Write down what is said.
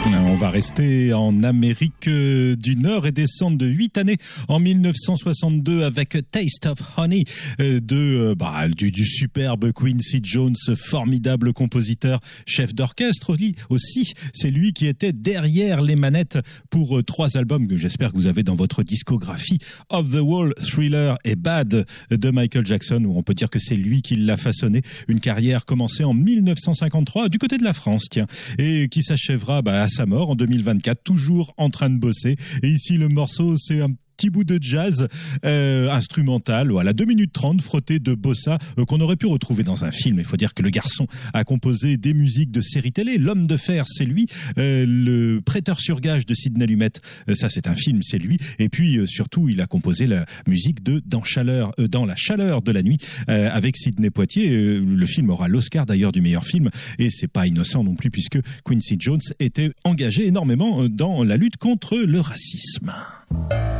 On va rester en Amérique du Nord et descendre de 8 années en 1962 avec Taste of Honey du superbe Quincy Jones, formidable compositeur, chef d'orchestre aussi. C'est lui qui était derrière les manettes pour 3 albums que j'espère que vous avez dans votre discographie: Off the Wall, Thriller et Bad de Michael Jackson, où on peut dire que c'est lui qui l'a façonné. Une carrière commencée en 1953 du côté de la France, et qui s'achèvera à sa mort en 2024, toujours en train de bosser. Et ici, le morceau, c'est un petit bout de jazz instrumental, voilà, 2 minutes 30, frotté de bossa, qu'on aurait pu retrouver dans un film. Il faut dire que le garçon a composé des musiques de séries télé. L'homme de fer, c'est lui. Le prêteur sur gage de Sidney Lumet, ça c'est un film, c'est lui. Et puis surtout, il a composé la musique de Dans la chaleur de la nuit avec Sidney Poitier. Le film aura l'Oscar d'ailleurs du meilleur film, et c'est pas innocent non plus, puisque Quincy Jones était engagé énormément dans la lutte contre le racisme.